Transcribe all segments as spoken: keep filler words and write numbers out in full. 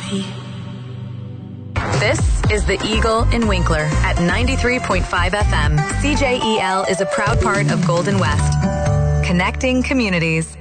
happy. This is the Eagle in Winkler at ninety-three point five F M. C J E L is a proud part of Golden West, connecting communities.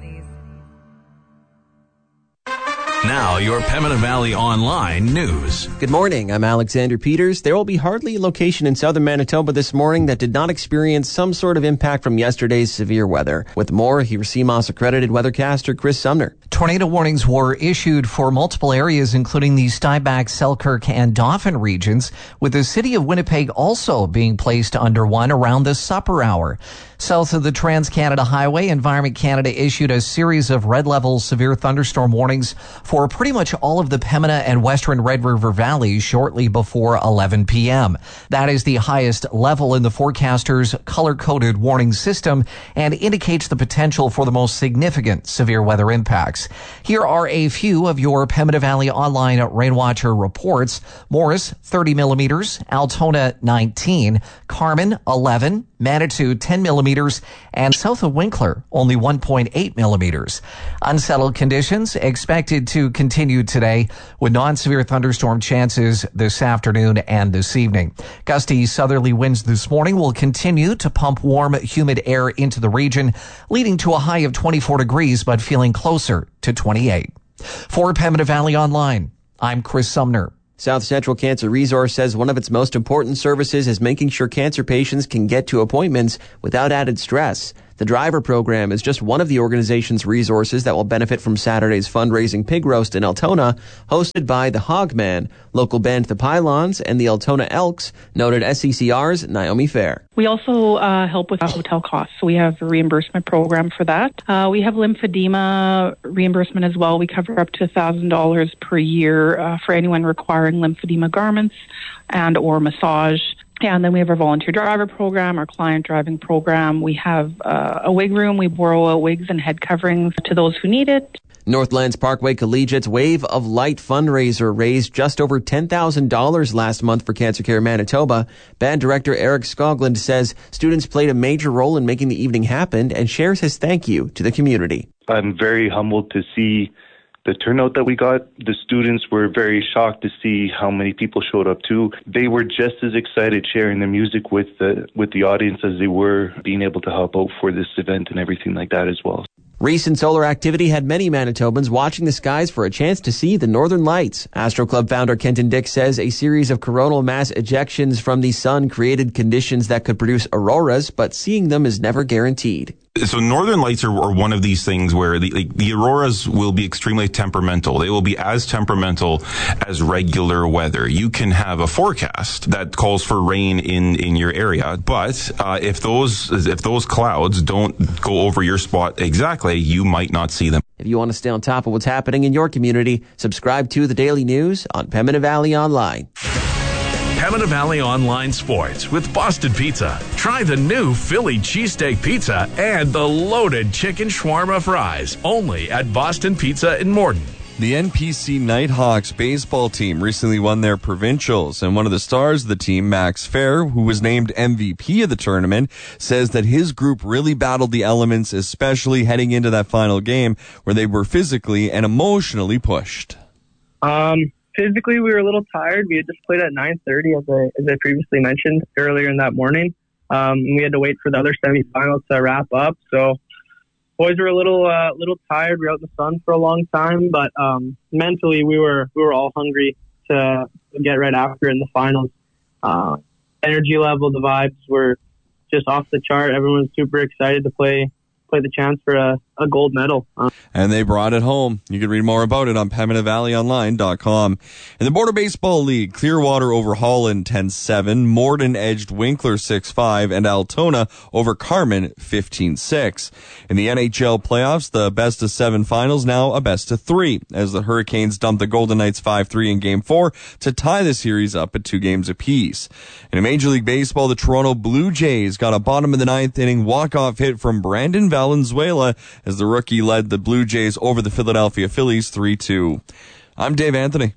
Now, your Pembina Valley Online news. Good morning. I'm Alexander Peters. There will be hardly a location in southern Manitoba this morning that did not experience some sort of impact from yesterday's severe weather. With more, here's C M O S accredited weathercaster Chris Sumner. Tornado warnings were issued for multiple areas, including the Stuyback, Selkirk, and Dauphin regions, with the city of Winnipeg also being placed under one around the supper hour. South of the Trans-Canada Highway, Environment Canada issued a series of red-level severe thunderstorm warnings for pretty much all of the Pembina and western Red River valleys shortly before eleven p.m. That is the highest level in the forecaster's color-coded warning system and indicates the potential for the most significant severe weather impacts. Here are a few of your Pembina Valley Online Rainwatcher reports. Morris, thirty millimeters, Altona, nineteen, Carmen, eleven, Manitou, ten millimeters, and south of Winkler, only one point eight millimeters. Unsettled conditions expected to continue today with non-severe thunderstorm chances this afternoon and this evening. Gusty southerly winds this morning will continue to pump warm, humid air into the region, leading to a high of twenty-four degrees, but feeling closer to twenty-eight. For Pembina Valley Online, I'm Chris Sumner. South Central Cancer Resource says one of its most important services is making sure cancer patients can get to appointments without added stress. The Driver Program is just one of the organization's resources that will benefit from Saturday's fundraising pig roast in Altona, hosted by the Hogman, local band The Pylons, and the Altona Elks, noted S C C R's Naomi Fair. We also uh, help with hotel costs, so we have a reimbursement program for that. Uh, we have lymphedema reimbursement as well. We cover up to one thousand dollars per year uh, for anyone requiring lymphedema garments and or massage. Yeah, and then we have our volunteer driver program, our client driving program. We have uh, a wig room. We borrow out wigs and head coverings to those who need it. Northlands Parkway Collegiate's Wave of Light fundraiser raised just over ten thousand dollars last month for Cancer Care Manitoba. Band director Eric Skoglund says students played a major role in making the evening happen and shares his thank you to the community. I'm very humbled to see the turnout that we got. The students were very shocked to see how many people showed up too. They were just as excited sharing their music with the with the audience as they were being able to help out for this event and everything like that as well. Recent solar activity had many Manitobans watching the skies for a chance to see the northern lights. Astro Club founder Kenton Dick says a series of coronal mass ejections from the sun created conditions that could produce auroras, but seeing them is never guaranteed. So northern lights are, are one of these things where the, like, the auroras will be extremely temperamental. They will be as temperamental as regular weather. You can have a forecast that calls for rain in, in your area, but uh, if those if those clouds don't go over your spot exactly, you might not see them. If you want to stay on top of what's happening in your community, subscribe to the Daily News on Pembina Valley Online. Pembina Valley Online Sports with Boston Pizza. Try the new Philly cheesesteak pizza and the loaded chicken shawarma fries. Only at Boston Pizza in Morden. The N P C Nighthawks baseball team recently won their provincials, and one of the stars of the team, Max Fair, who was named M V P of the tournament, says that his group really battled the elements, especially heading into that final game where they were physically and emotionally pushed. Um... Physically, we were a little tired. We had just played at nine thirty, as I, as I previously mentioned earlier in that morning. Um, we had to wait for the other semifinals to wrap up. So boys were a little uh, little tired. We were out in the sun for a long time. But um, mentally, we were we were all hungry to get right after it in the finals. Uh, energy level, the vibes were just off the chart. Everyone was super excited to play play the chance for a, a gold medal. Uh, and they brought it home. You can read more about it on Pembina Valley Online dot com. In the Border Baseball League, Clearwater over Holland ten seven, Morden edged Winkler six five, and Altona over Carmen fifteen six. In the N H L playoffs, the best of seven finals now a best of three, as the Hurricanes dumped the Golden Knights five three in Game four to tie the series up at two games apiece. In Major League Baseball, the Toronto Blue Jays got a bottom of the ninth inning walk-off hit from Brandon Valenzuela as the rookie led the Blue Jays over the Philadelphia Phillies three two. I'm Dave Anthony.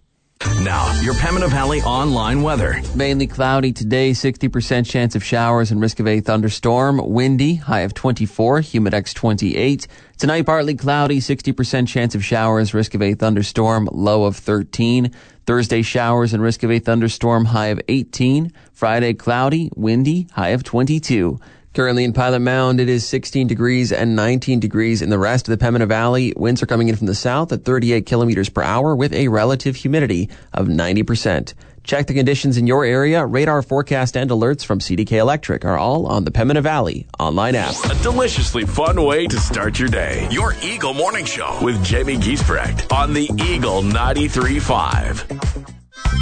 Now, your Pembina Valley online weather. Mainly cloudy today, sixty percent chance of showers and risk of a thunderstorm. Windy, high of twenty-four, humidex twenty-eight. Tonight, partly cloudy, sixty percent chance of showers, risk of a thunderstorm, low of thirteen. Thursday, showers and risk of a thunderstorm, high of eighteen. Friday, cloudy, windy, high of twenty-two. Currently in Pilot Mound, it is sixteen degrees and nineteen degrees in the rest of the Pembina Valley. Winds are coming in from the south at thirty-eight kilometers per hour with a relative humidity of ninety percent. Check the conditions in your area. Radar forecast and alerts from C D K Electric are all on the Pembina Valley online app. A deliciously fun way to start your day. Your Eagle Morning Show with Jamie Giesbrecht on the Eagle ninety-three point five.